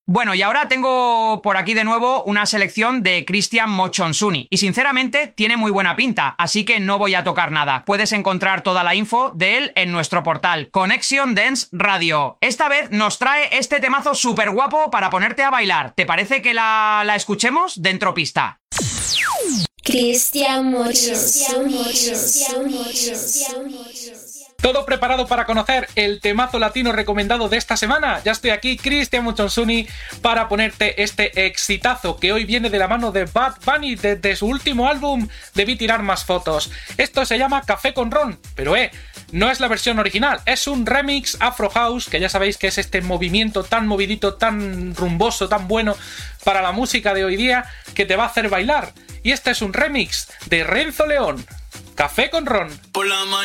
Bueno, y ahora tengo por aquí de nuevo una selección de Christian Mochonsuni y sinceramente tiene muy buena pinta, así que no voy a tocar nada. Puedes encontrar toda la info de él en nuestro portal Connection Dance Radio. Esta vez nos trae este temazo súper guapo para ponerte a bailar. ¿Te parece que la escuchemos? Dentro pista. Christian Mochonsuni. ¿Todo preparado para conocer el temazo latino recomendado de esta semana? Ya estoy aquí, Christian Mochonsuni, para ponerte este exitazo que hoy viene de la mano de Bad Bunny desde su último álbum Debí tirar más fotos. Esto se llama Café con Ron, pero no es la versión original, es un remix Afro House, que ya sabéis que es este movimiento tan movidito, tan rumboso, tan bueno para la música de hoy día, que te va a hacer bailar. Y este es un remix de Renzo León, Café con Ron.